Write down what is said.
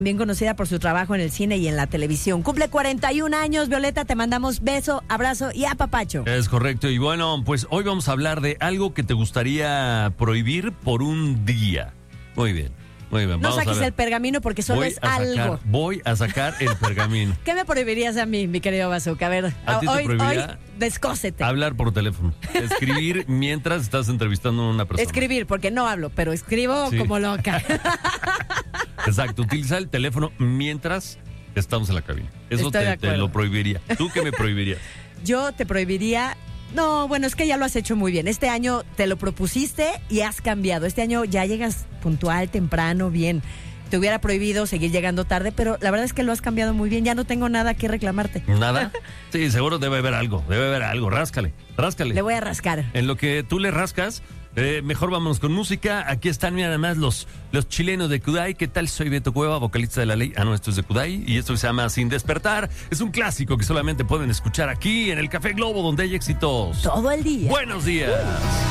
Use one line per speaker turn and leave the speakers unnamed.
bien conocida por su trabajo en el cine y en la televisión. Cumple 41 años, Violeta, te mandamos beso, abrazo y apapacho.
Es correcto, y bueno, pues hoy vamos a hablar de algo que te gustaría prohibir por un día. Muy bien, muy bien.
No saques el pergamino porque solo es algo.
Voy a sacar el pergamino.
¿Qué me prohibirías a mí, mi querido Bazooka? A ver,
¿A ti te prohibiría?
Hoy descósete.
Hablar por teléfono. Escribir mientras estás entrevistando a una persona.
Escribir, porque no hablo, pero escribo
Sí.
como loca.
Exacto, utiliza el teléfono mientras estamos en la cabina. Eso
Estoy de
te
acuerdo.
lo prohibiría. ¿Tú qué me prohibirías?
Yo te prohibiría... No, bueno, es que ya lo has hecho muy bien. Este año te lo propusiste y has cambiado. Este año ya llegas puntual, temprano, bien. Te hubiera prohibido seguir llegando tarde, pero la verdad es que lo has cambiado muy bien. Ya no tengo nada que reclamarte.
¿Nada? Sí, seguro debe haber algo. Ráscale.
Le voy a rascar.
En lo que tú le rascas, mejor vámonos con música. Aquí están, mira, nada más los chilenos de Kudai. ¿Qué tal? Soy Beto Cueva, vocalista de La Ley. Ah, no, esto es de Kudai. Y esto se llama Sin Despertar. Es un clásico que solamente pueden escuchar aquí en el Café Globo, donde hay éxitos
Todo el día.
Buenos días.